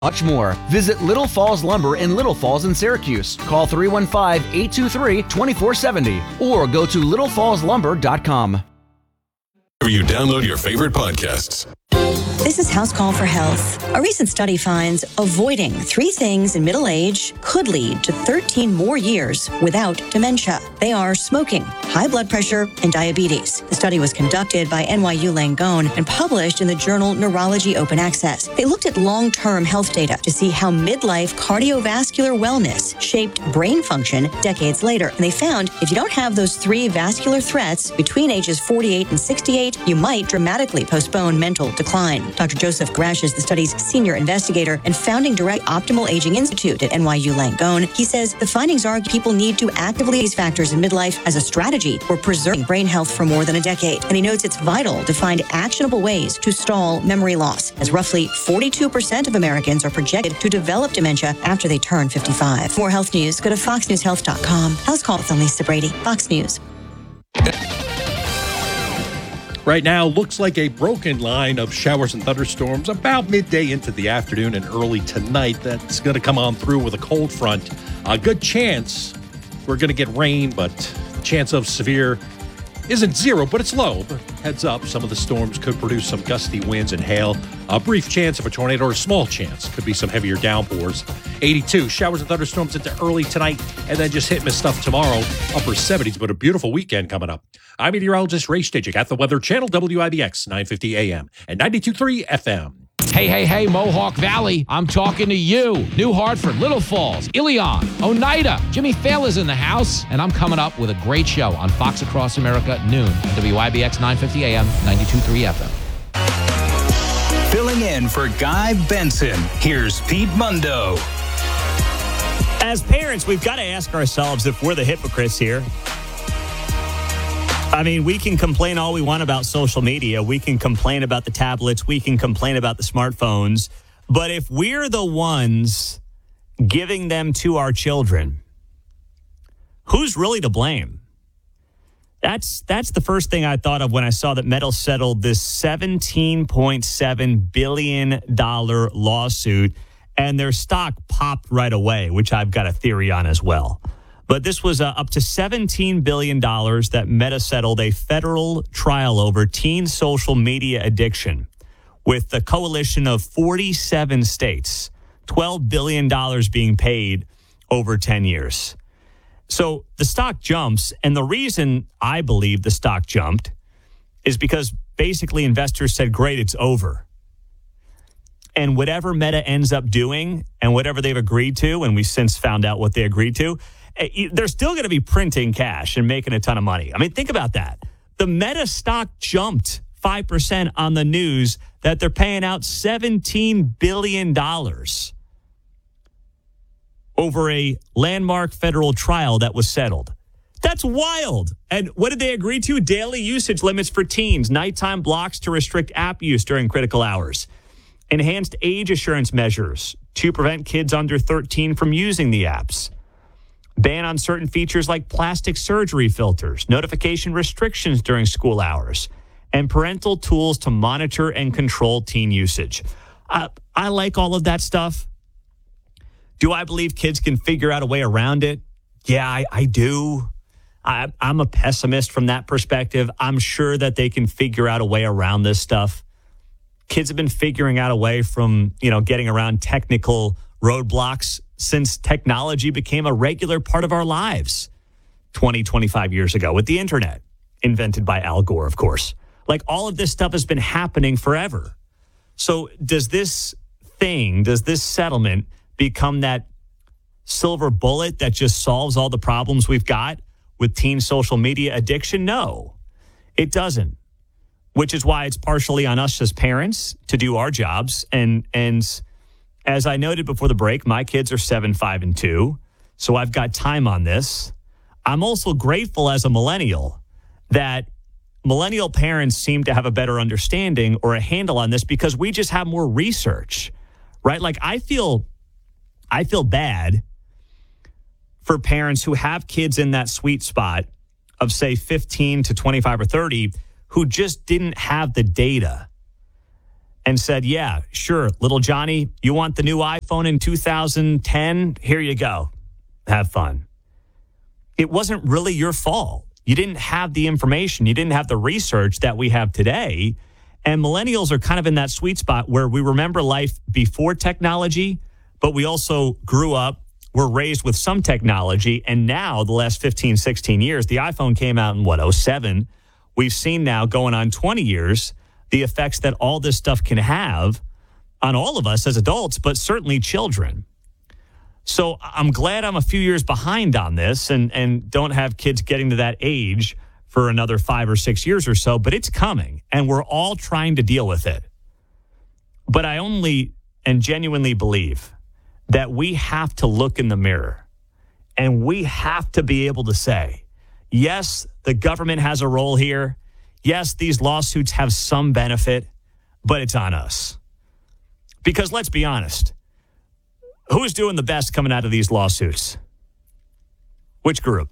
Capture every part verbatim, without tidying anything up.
Much more. Visit Little Falls Lumber in Little Falls in Syracuse. Call three one five, eight two three, two four seven zero or go to little falls lumber dot com. You download your favorite podcasts. This is House Call for Health. A recent study finds avoiding three things in middle age could lead to thirteen more years without dementia. They are smoking, high blood pressure, and diabetes. The study was conducted by N Y U Langone and published in the journal Neurology Open Access. They looked at long-term health data to see how midlife cardiovascular wellness shaped brain function decades later. And they found if you don't have those three vascular threats between ages forty-eight and sixty-eight, you might dramatically postpone mental decline. Doctor Joseph Grash is the study's senior investigator and founding director of Optimal Aging Institute at N Y U Langone. He says the findings argue people need to actively these factors in midlife as a strategy for preserving brain health for more than a decade. And he notes it's vital to find actionable ways to stall memory loss, as roughly forty-two percent of Americans are projected to develop dementia after they turn fifty-five. For more health news, go to fox news health dot com. House Call with Lisa Brady, Fox News. Right now, looks like a broken line of showers and thunderstorms about midday into the afternoon and early tonight. That's going to come on through with a cold front. A good chance we're going to get rain, but the chance of severe isn't zero, but it's low. But heads up, some of the storms could produce some gusty winds and hail. A brief chance of a tornado or a small chance. Could be some heavier downpours. eighty-two, showers and thunderstorms into early tonight, and then just hit miss stuff tomorrow. Upper seventies, but a beautiful weekend coming up. I'm meteorologist Ray Stijik at the Weather Channel, W I B X nine fifty A M and ninety-two point three F M. Hey, hey, hey, Mohawk Valley, I'm talking to you. New Hartford, Little Falls, Ilion, Oneida, Jimmy Fallon's in the house, and I'm coming up with a great show on Fox Across America, noon, W I B X nine fifty A M, ninety-two point three F M. Filling in for Guy Benson, here's Pete Mundo. As parents, we've got to ask ourselves if we're the hypocrites here. I mean, we can complain all we want about social media. We can complain about the tablets. We can complain about the smartphones. But if we're the ones giving them to our children, who's really to blame? That's that's the first thing I thought of when I saw that Meta settled this seventeen point seven billion dollars lawsuit, and their stock popped right away, which I've got a theory on as well. But this was uh, up to seventeen billion dollars that Meta settled a federal trial over teen social media addiction with the coalition of forty-seven states, twelve billion dollars being paid over ten years. So the stock jumps, and the reason I believe the stock jumped is because basically investors said, great, it's over. And whatever Meta ends up doing and whatever they've agreed to, and we've since found out what they agreed to, they're still going to be printing cash and making a ton of money. I mean, think about that. The Meta stock jumped five percent on the news that they're paying out seventeen billion dollars over a landmark federal trial that was settled. That's wild. And what did they agree to? Daily usage limits for teens, nighttime blocks to restrict app use during critical hours, enhanced age assurance measures to prevent kids under thirteen from using the apps, ban on certain features like plastic surgery filters, notification restrictions during school hours, and parental tools to monitor and control teen usage. Uh, I like all of that stuff. Do I believe kids can figure out a way around it? Yeah, I, I do. I, I'm a pessimist from that perspective. I'm sure that they can figure out a way around this stuff. Kids have been figuring out a way from, you know, getting around technical roadblocks since technology became a regular part of our lives twenty, twenty-five years ago with the internet, invented by Al Gore, of course. Like, all of this stuff has been happening forever. So does this thing, does this settlement become that silver bullet that just solves all the problems we've got with teen social media addiction? No, it doesn't, which is why it's partially on us as parents to do our jobs. And, and as I noted before the break, my kids are seven, five, and two, so I've got time on this. I'm also grateful as a millennial that millennial parents seem to have a better understanding or a handle on this because we just have more research, right? Like, I feel, I feel bad for parents who have kids in that sweet spot of, say, fifteen to twenty-five or thirty who just didn't have the data and said, yeah, sure, little Johnny, you want the new iPhone in two thousand ten? Here you go. Have fun. It wasn't really your fault. You didn't have the information. You didn't have the research that we have today. And millennials are kind of in that sweet spot where we remember life before technology, but we also grew up, were raised with some technology. And now, the last fifteen, sixteen years, the iPhone came out in, what, oh seven? We've seen now, going on twenty years, the effects that all this stuff can have on all of us as adults, but certainly children. So I'm glad I'm a few years behind on this and, and don't have kids getting to that age for another five or six years or so, but it's coming, and we're all trying to deal with it. But I only and genuinely believe that we have to look in the mirror, and we have to be able to say, yes, the government has a role here. Yes, these lawsuits have some benefit, but it's on us. Because let's be honest, who's doing the best coming out of these lawsuits? Which group?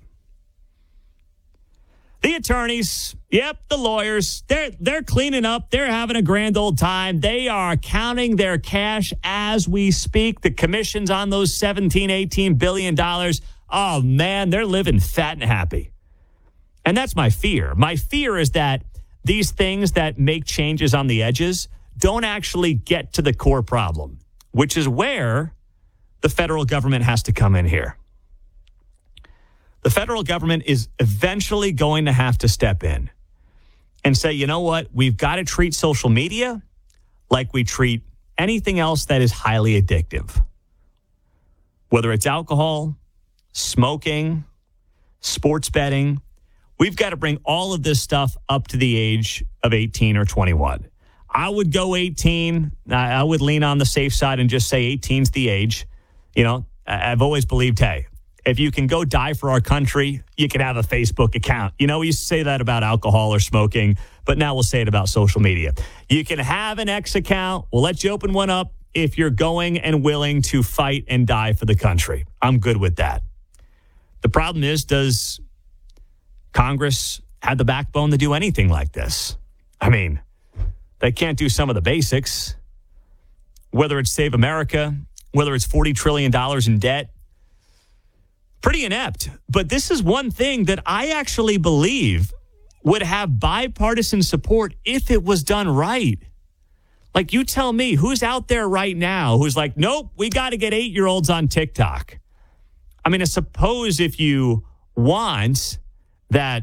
The attorneys. Yep, the lawyers. They're they're cleaning up. They're having a grand old time. They are counting their cash as we speak. The commissions on those seventeen, eighteen billion dollars. Oh, man, they're living fat and happy. And that's my fear. My fear is that these things that make changes on the edges don't actually get to the core problem, which is where the federal government has to come in here. The federal government is eventually going to have to step in and say, you know what? We've got to treat social media like we treat anything else that is highly addictive. Whether it's alcohol, smoking, sports betting, we've got to bring all of this stuff up to the age of eighteen or twenty-one. I would go eighteen. I would lean on the safe side and just say eighteen's the age. You know, I've always believed, hey, if you can go die for our country, you can have a Facebook account. You know, we used to say that about alcohol or smoking, but now we'll say it about social media. You can have an X account. We'll let you open one up if you're going and willing to fight and die for the country. I'm good with that. The problem is, does Congress have the backbone to do anything like this? I mean, they can't do some of the basics. Whether it's Save America, whether it's forty trillion dollars in debt, pretty inept. But this is one thing that I actually believe would have bipartisan support if it was done right. Like, you tell me, who's out there right now who's like, nope, we got to get eight-year-olds on TikTok? I mean, I suppose if you want that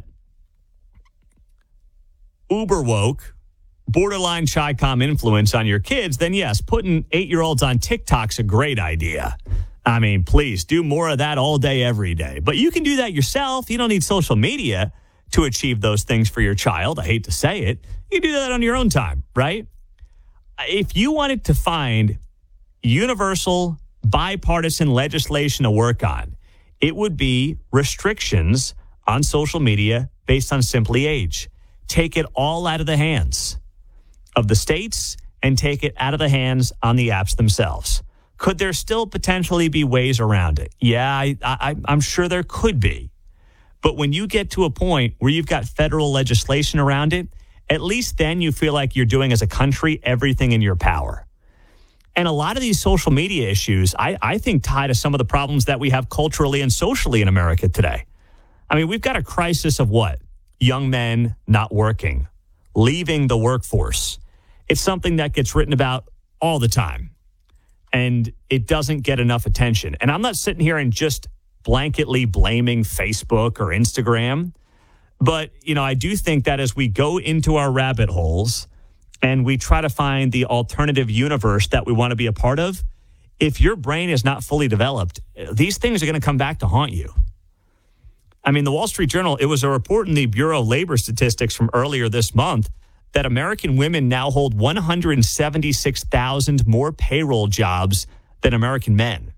uber woke, borderline Chi-Com influence on your kids, then yes, putting eight-year-olds on TikTok's a great idea. I mean, please do more of that all day, every day. But you can do that yourself. You don't need social media to achieve those things for your child. I hate to say it. You can do that on your own time, right? If you wanted to find universal bipartisan legislation to work on, it would be restrictions on social media based on simply age. Take it all out of the hands of the states and take it out of the hands on the apps themselves. Could there still potentially be ways around it? Yeah, I, I, I'm sure there could be. But when you get to a point where you've got federal legislation around it, at least then you feel like you're doing as a country everything in your power. And a lot of these social media issues, I, I think, tie to some of the problems that we have culturally and socially in America today. I mean, we've got a crisis of what? Young men not working, leaving the workforce. It's something that gets written about all the time, and it doesn't get enough attention. And I'm not sitting here and just blanketly blaming Facebook or Instagram, but, you know, I do think that as we go into our rabbit holes and we try to find the alternative universe that we want to be a part of, if your brain is not fully developed, these things are going to come back to haunt you. I mean, the Wall Street Journal, it was a report in the Bureau of Labor Statistics from earlier this month that American women now hold one hundred seventy-six thousand more payroll jobs than American men.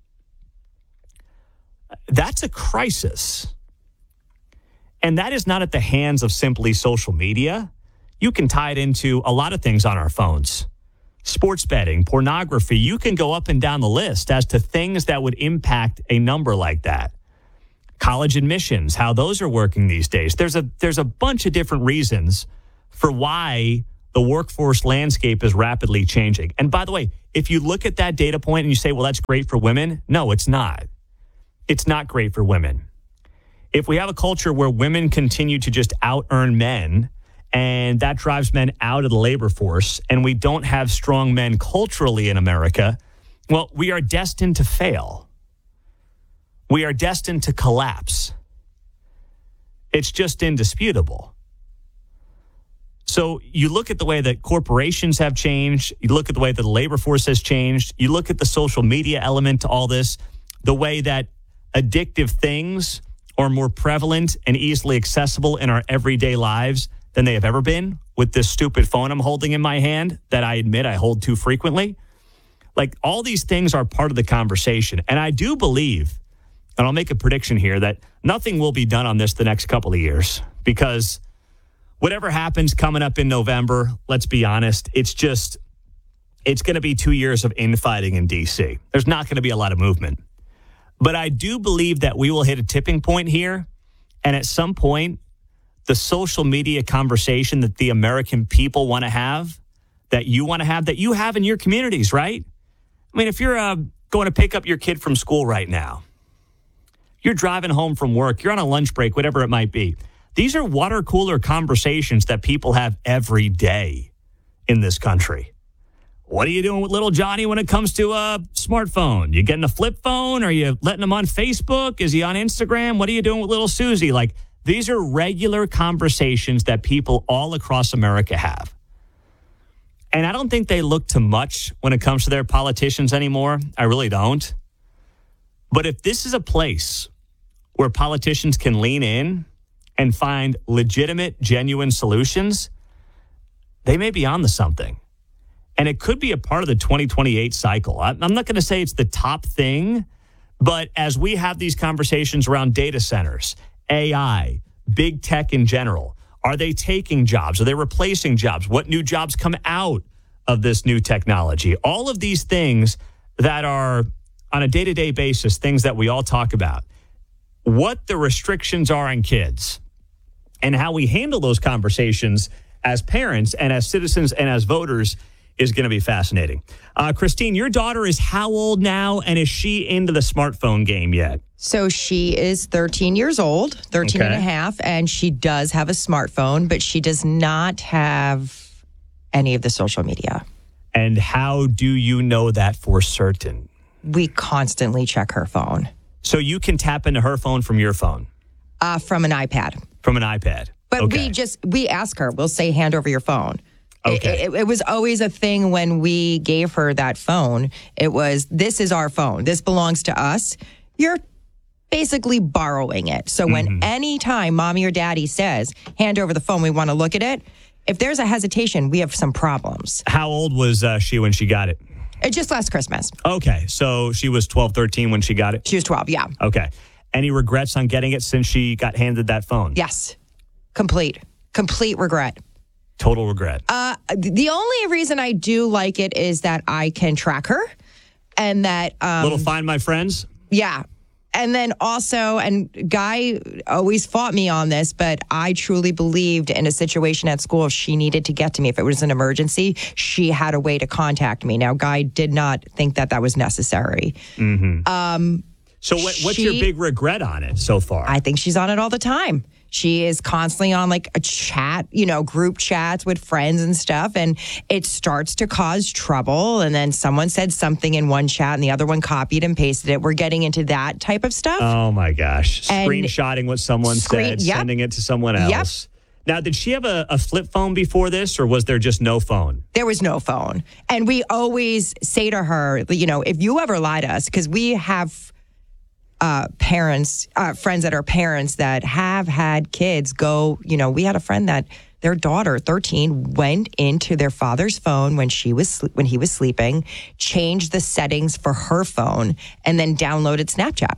That's a crisis. And that is not at the hands of simply social media. You can tie it into a lot of things on our phones. Sports betting, pornography, you can go up and down the list as to things that would impact a number like that. College admissions, how those are working these days. There's a there's a bunch of different reasons for why the workforce landscape is rapidly changing. And by the way, if you look at that data point and you say, well, that's great for women, no, it's not. It's not great for women. If we have a culture where women continue to just out-earn men, and that drives men out of the labor force, and we don't have strong men culturally in America, well, we are destined to fail. We are destined to collapse. It's just indisputable. So you look at the way that corporations have changed, you look at the way that the labor force has changed, you look at the social media element to all this, the way that addictive things are more prevalent and easily accessible in our everyday lives than they have ever been with this stupid phone I'm holding in my hand that I admit I hold too frequently. Like, all these things are part of the conversation. And I do believe, and I'll make a prediction here, that nothing will be done on this the next couple of years, because whatever happens coming up in November, let's be honest, it's just, it's going to be two years of infighting in D C. There's not going to be a lot of movement. But I do believe that we will hit a tipping point here. And at some point, the social media conversation that the American people want to have, that you want to have, that you have in your communities, right? I mean, if you're uh, going to pick up your kid from school right now, you're driving home from work, you're on a lunch break, whatever it might be. These are water cooler conversations that people have every day in this country. What are you doing with little Johnny when it comes to a smartphone? You getting a flip phone? Are you letting him on Facebook? Is he on Instagram? What are you doing with little Susie? Like, these are regular conversations that people all across America have. And I don't think they look to much when it comes to their politicians anymore. I really don't. But if this is a place where politicians can lean in and find legitimate, genuine solutions, they may be onto something. And it could be a part of the twenty twenty-eight cycle. I'm not going to say it's the top thing, but as we have these conversations around data centers, A I, big tech in general, are they taking jobs? Are they replacing jobs? What new jobs come out of this new technology? All of these things that are on a day-to-day basis, things that we all talk about. What the restrictions are on kids and how we handle those conversations as parents and as citizens and as voters is going to be fascinating. Uh, Christine, your daughter is how old now, and is she into the smartphone game yet? So she is thirteen years old, thirteen Okay. and a half, and she does have a smartphone, but she does not have any of the social media. And how do you know that for certain? We constantly check her phone. So you can tap into her phone from your phone? Uh, from an iPad. From an iPad? But okay. we just, we ask her, we'll say, hand over your phone. Okay. It, it, it was always a thing when we gave her that phone. It was, this is our phone. This belongs to us. You're basically borrowing it. So when Mm-hmm. any time mommy or daddy says, hand over the phone, we want to look at it, if there's a hesitation, we have some problems. How old was uh, she when she got it? It just last Christmas. Okay, so she was twelve, thirteen when she got it? She was twelve, yeah. Okay. Any regrets on getting it since she got handed that phone? Yes. Complete. Complete regret. Total regret. Uh, the only reason I do like it is that I can track her and that... Um, Little Find My Friends? Yeah. And then also, and Guy always fought me on this, but I truly believed in a situation at school, if she needed to get to me, if it was an emergency, she had a way to contact me. Now, Guy did not think that that was necessary. Mm-hmm. Um, so what, what's she, your big regret on it so far? I think she's on it all the time. She is constantly on like a chat, you know, group chats with friends and stuff. And it starts to cause trouble. And then someone said something in one chat and the other one copied and pasted it. We're getting into that type of stuff. Oh, my gosh. And Screenshotting what someone screen- said, yep. sending it to someone else. Yep. Now, did she have a, a flip phone before this, or was there just no phone? There was no phone. And we always say to her, you know, if you ever lie to us, because we have uh, parents, uh, friends that are parents that have had kids go, you know, we had a friend that their daughter, thirteen, went into their father's phone when she was when he was sleeping, changed the settings for her phone, and then downloaded Snapchat.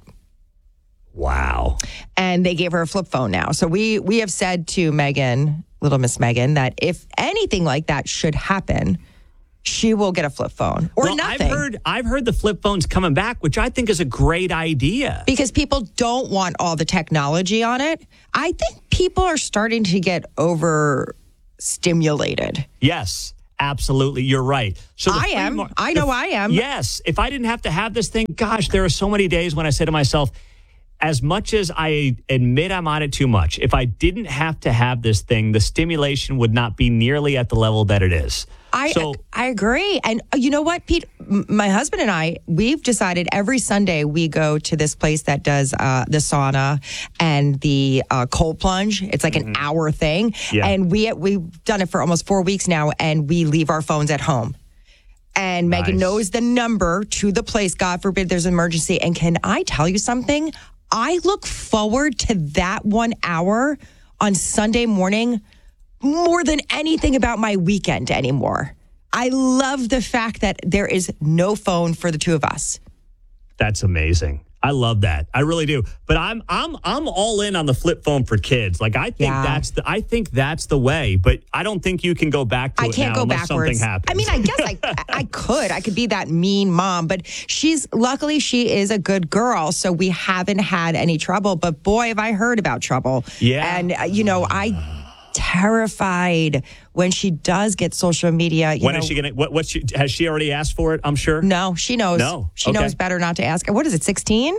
Wow. And they gave her a flip phone now. So we we have said to Megan, little Miss Megan, that if anything like that should happen, she will get a flip phone or well, nothing. I've heard, I've heard the flip phone's coming back, which I think is a great idea. Because people don't want all the technology on it. I think people are starting to get over stimulated. Yes, absolutely. You're right. So the I free am. mar- I know the- I am. Yes. If I didn't have to have this thing, gosh, there are so many days when I say to myself, as much as I admit I'm on it too much, if I didn't have to have this thing, the stimulation would not be nearly at the level that it is. I so, I agree. And uh, you know what, Pete? M- My husband and I, we've decided every Sunday we go to this place that does uh, the sauna and the uh, cold plunge. It's like an hour thing. Yeah. And we, we've done it for almost four weeks now, and we leave our phones at home. And Megan Nice. knows the number to the place. God forbid there's an emergency. And can I tell you something? I look forward to that one hour on Sunday morning more than anything about my weekend anymore. I love the fact that there is no phone for the two of us. that's amazing. I love that. I really do. But I'm I'm I'm all in on the flip phone for kids. Like I think Yeah. that's the I think that's the way. But I don't think you can go back to I it can't now go unless backwards. something happens. I mean, I guess I I could. I could be that mean mom, but she's luckily she is a good girl, so we haven't had any trouble. But boy, have I heard about trouble. Yeah. And uh, you know, I terrified when she does get social media. You when know, is she gonna? What? What? She, has she already asked for it? I'm sure. No, she knows. No. She Okay. knows better not to ask. What is it? Sixteen?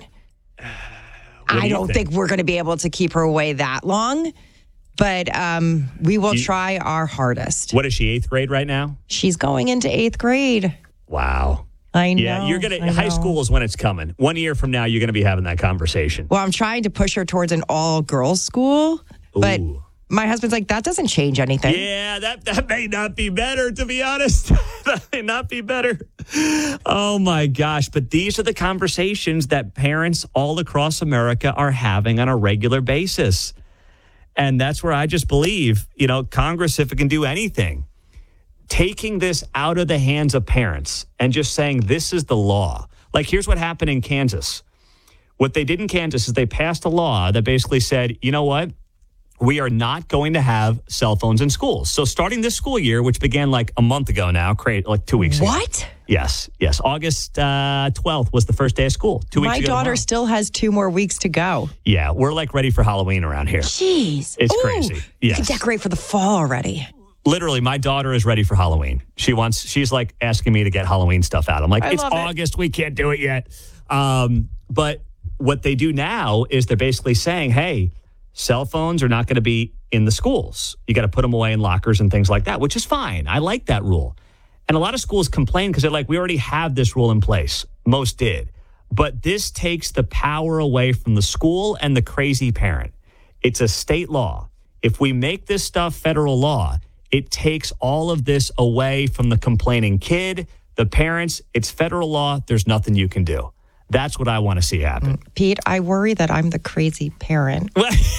do I you don't think? think, we're going to be able to keep her away that long, but um, we will You- try our hardest. What is she? Eighth grade right now? She's going into eighth grade. Wow. I know. Yeah, you're gonna. I High know. school is when it's coming. One year from now, you're gonna be having that conversation. Well, I'm trying to push her towards an all girls school, but Ooh. my husband's like, that doesn't change anything. Yeah, that that may not be better, to be honest. That may not be better. Oh my gosh. But these are the conversations that parents all across America are having on a regular basis. And that's where I just believe, you know, Congress, if it can do anything, taking this out of the hands of parents and just saying this is the law. Like, here's what happened in Kansas. What they did in Kansas is they passed a law that basically said, you know what? We are not going to have cell phones in schools. So starting this school year, which began like a month ago now, create like two weeks ago. What? Yes, yes. August uh, twelfth was the first day of school. Two weeks My ago. daughter tomorrow. still has two more weeks to go. Yeah, we're like ready for Halloween around here. Jeez. It's Ooh, crazy. You Yes. could decorate for the fall already. Literally, my daughter is ready for Halloween. She wants, she's like asking me to get Halloween stuff out. I'm like, I it's love it. August. We can't do it yet. Um, but what they do now is they're basically saying, hey, cell phones are not going to be in the schools. You got to put them away in lockers and things like that, which is fine. I like that rule. And a lot of schools complain because they're like, we already have this rule in place. Most did. But this takes the power away from the school and the crazy parent. It's a state law. If we make this stuff federal law, it takes all of this away from the complaining kid, the parents. It's federal law. There's nothing you can do. That's what I want to see happen. Pete, I worry that I'm the crazy parent.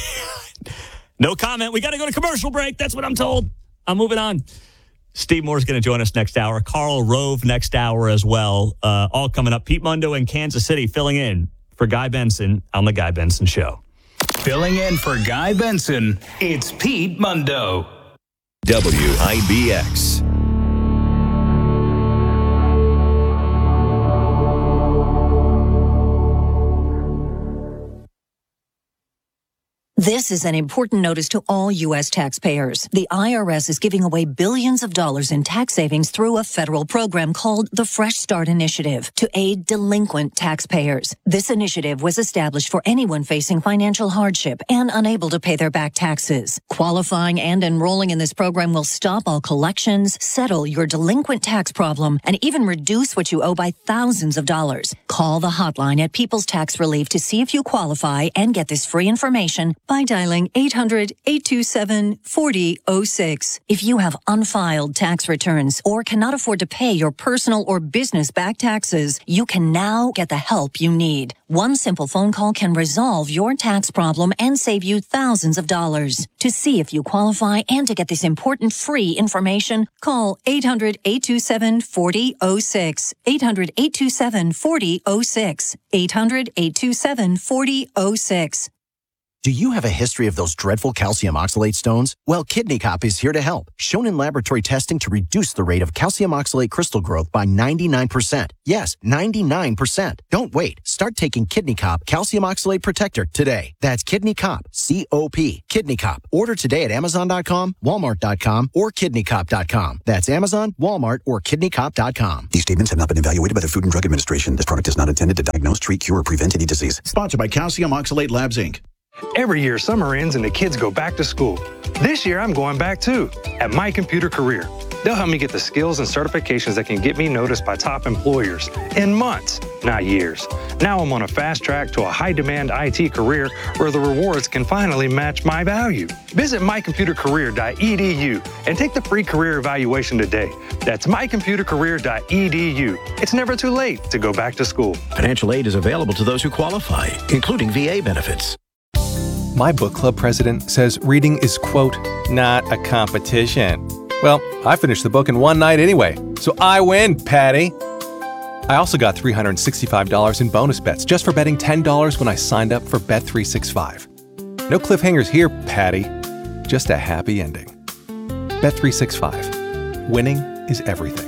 No comment. We got to go to commercial break. That's what I'm told. I'm moving on. Steve Moore's going to join us next hour. Karl Rove next hour as well. Uh, all coming up. Pete Mundo in Kansas City filling in for Guy Benson on The Guy Benson Show. Filling in for Guy Benson, it's Pete Mundo. W I B X. This is an important notice to all U S taxpayers. The I R S is giving away billions of dollars in tax savings through a federal program called the Fresh Start Initiative to aid delinquent taxpayers. This initiative was established for anyone facing financial hardship and unable to pay their back taxes. Qualifying and enrolling in this program will stop all collections, settle your delinquent tax problem, and even reduce what you owe by thousands of dollars. Call the hotline at People's Tax Relief to see if you qualify and get this free information by dialing eight hundred, eight two seven, four zero zero six. If you have unfiled tax returns or cannot afford to pay your personal or business back taxes, you can now get the help you need. One simple phone call can resolve your tax problem and save you thousands of dollars. To see if you qualify and to get this important free information, call eight hundred, eight two seven, four zero zero six. eight hundred, eight two seven, four zero zero six. eight hundred, eight two seven, four zero zero six. Do you have a history of those dreadful calcium oxalate stones? Well, Kidney Cop is here to help. Shown in laboratory testing to reduce the rate of calcium oxalate crystal growth by ninety-nine percent. Yes, ninety-nine percent. Don't wait. Start taking Kidney Cop Calcium Oxalate Protector today. That's Kidney Cop, C O P. Kidney Cop. Order today at Amazon dot com, Walmart dot com, or Kidney Cop dot com. That's Amazon, Walmart, or Kidney Cop dot com. These statements have not been evaluated by the Food and Drug Administration. This product is not intended to diagnose, treat, cure, or prevent any disease. Sponsored by Calcium Oxalate Labs, Incorporated. Every year, summer ends and the kids go back to school. This year, I'm going back too, at My Computer Career. They'll help me get the skills and certifications that can get me noticed by top employers in months, not years. Now I'm on a fast track to a high-demand I T career where the rewards can finally match my value. Visit my computer career dot e d u and take the free career evaluation today. That's my computer career dot e d u. It's never too late to go back to school. Financial aid is available to those who qualify, including V A benefits. My book club president says reading is, quote, not a competition. Well, I finished the book in one night anyway, so I win, Patty. I also got three hundred sixty-five dollars in bonus bets just for betting ten dollars when I signed up for Bet three sixty-five. No cliffhangers here, Patty. Just a happy ending. Bet three sixty-five. Winning is everything.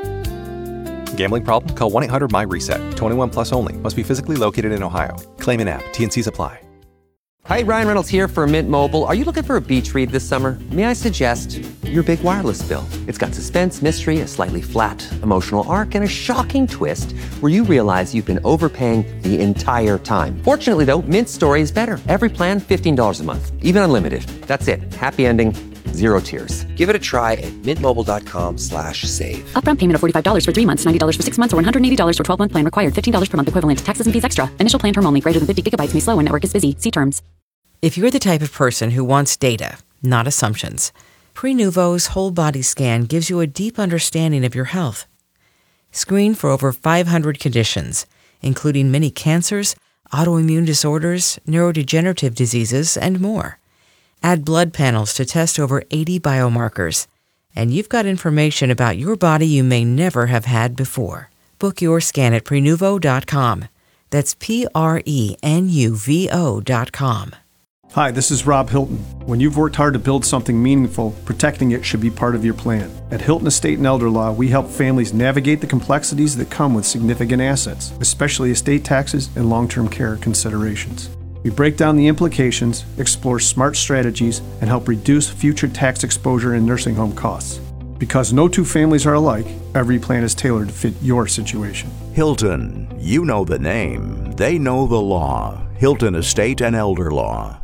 Gambling problem? Call one eight hundred my reset. twenty-one plus only. Must be physically located in Ohio. Claim in app. T N Cs apply. Hi, Ryan Reynolds here for Mint Mobile. Are you looking for a beach read this summer? May I suggest your big wireless bill? It's got suspense, mystery, a slightly flat, emotional arc, and a shocking twist where you realize you've been overpaying the entire time. Fortunately, though, Mint's story is better. Every plan, fifteen dollars a month, even unlimited. That's it. Happy ending, zero tears. Give it a try at mintmobile.com slash save. Upfront payment of forty-five dollars for three months, ninety dollars for six months, or one hundred eighty dollars for twelve-month plan required. fifteen dollars per month equivalent. Taxes and fees extra. Initial plan term only. Greater than fifty gigabytes may slow when network is busy. See terms. If you're the type of person who wants data, not assumptions, Prenuvo's whole body scan gives you a deep understanding of your health. Screen for over five hundred conditions, including many cancers, autoimmune disorders, neurodegenerative diseases, and more. Add blood panels to test over eighty biomarkers, and you've got information about your body you may never have had before. Book your scan at Prenuvo dot com. That's P R E N U V O dot com. Hi, this is Rob Hilton. When you've worked hard to build something meaningful, protecting it should be part of your plan. At Hilton Estate and Elder Law, we help families navigate the complexities that come with significant assets, especially estate taxes and long-term care considerations. We break down the implications, explore smart strategies, and help reduce future tax exposure and nursing home costs. Because no two families are alike, every plan is tailored to fit your situation. Hilton, you know the name. They know the law. Hilton Estate and Elder Law.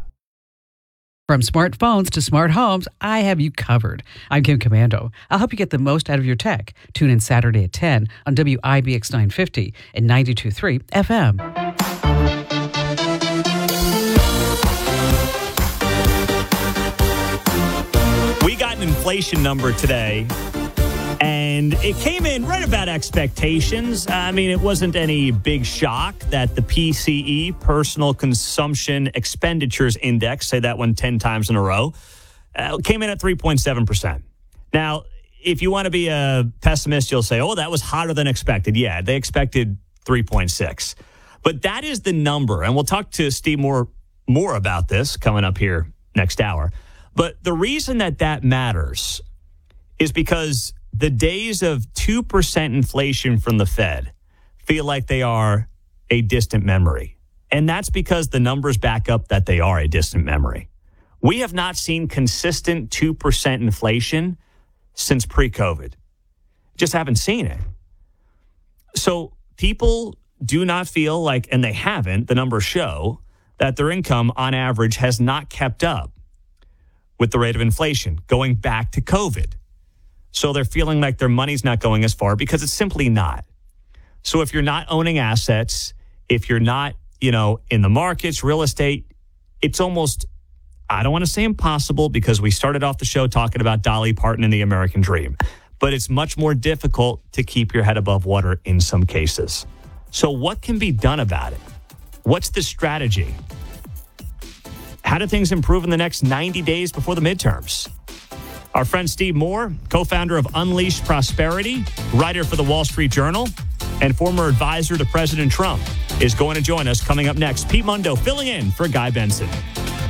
From smartphones to smart homes, I have you covered. I'm Kim Commando. I'll help you get the most out of your tech. Tune in Saturday at ten on W I B X nine fifty and ninety-two point three F M. We got an inflation number today, and it came in right about expectations. I mean, it wasn't any big shock that the P C E, Personal Consumption Expenditures Index, say that one ten times in a row, uh, came in at three point seven percent. Now, if you want to be a pessimist, you'll say, oh, that was hotter than expected. Yeah, they expected three point six. But that is the number, and we'll talk to Steve Moore more about this coming up here next hour. But the reason that that matters is because the days of two percent inflation from the Fed feel like they are a distant memory. And that's because the numbers back up that they are a distant memory. We have not seen consistent two percent inflation since pre-COVID. Just haven't seen it. So people do not feel like, and they haven't, the numbers show, that their income on average has not kept up with the rate of inflation going back to COVID. So they're feeling like their money's not going as far because it's simply not. So if you're not owning assets, if you're not, you know, in the markets, real estate, it's almost, I don't want to say impossible because we started off the show talking about Dolly Parton and the American dream, but it's much more difficult to keep your head above water in some cases. So what can be done about it? What's the strategy? How do things improve in the next ninety days before the midterms? Our friend Steve Moore, co-founder of Unleashed Prosperity, writer for the Wall Street Journal, and former advisor to President Trump, is going to join us coming up next. Pete Mundo filling in for Guy Benson.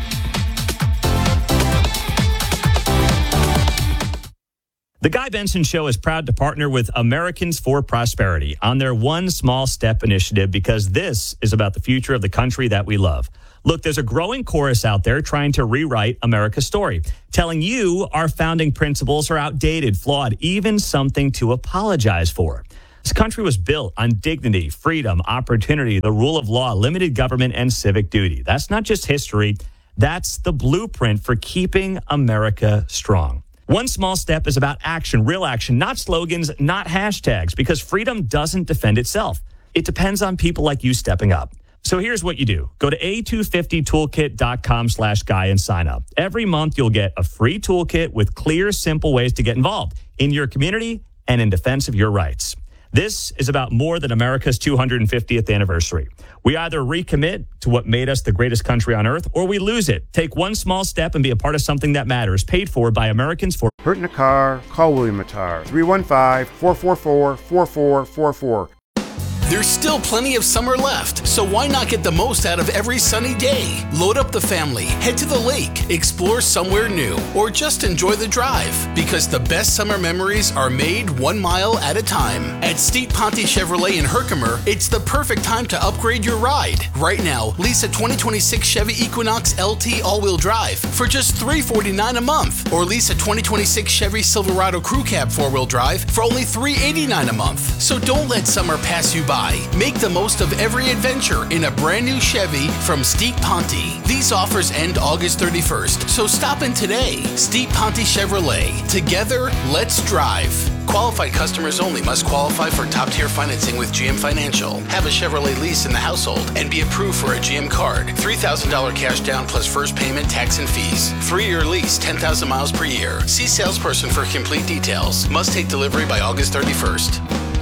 The Guy Benson Show is proud to partner with Americans for Prosperity on their One Small Step initiative because this is about the future of the country that we love. Look, there's a growing chorus out there trying to rewrite America's story, telling you our founding principles are outdated, flawed, even something to apologize for. This country was built on dignity, freedom, opportunity, the rule of law, limited government, and civic duty. That's not just history. That's the blueprint for keeping America strong. One Small Step is about action, real action, not slogans, not hashtags, because freedom doesn't defend itself. It depends on people like you stepping up. So here's what you do. Go to A two fifty toolkit dot com slash guy and sign up. Every month, you'll get a free toolkit with clear, simple ways to get involved in your community and in defense of your rights. This is about more than America's two hundred fiftieth anniversary. We either recommit to what made us the greatest country on earth, or we lose it. Take one small step and be a part of something that matters. Paid for by Americans for... Hurt in a car? Call William Mattar. three one five, four four four, four four four four. There's still plenty of summer left, so why not get the most out of every sunny day? Load up the family, head to the lake, explore somewhere new, or just enjoy the drive, because the best summer memories are made one mile at a time. At Steep Ponte Chevrolet in Herkimer, it's the perfect time to upgrade your ride. Right now, lease a twenty twenty-six Chevy Equinox L T all-wheel drive for just three hundred forty-nine dollars a month, or lease a twenty twenty-six Chevy Silverado Crew Cab four-wheel drive for only three hundred eighty-nine dollars a month. So don't let summer pass you by. Make the most of every adventure in a brand new Chevy from Steep Ponte. These offers end August thirty-first, so stop in today. Steep Ponte Chevrolet. Together, let's drive. Qualified customers only must qualify for top-tier financing with G M Financial. Have a Chevrolet lease in the household and be approved for a G M card. three thousand dollars cash down plus first payment, tax, and fees. Three-year lease, ten thousand miles per year. See salesperson for complete details. Must take delivery by August thirty-first.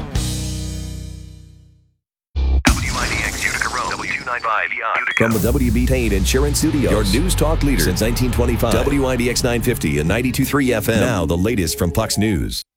From the W B Tain Insurance Studios, your news talk leader since nineteen twenty-five. W I D X nine fifty and ninety-two point three F M. Now the latest from Fox News.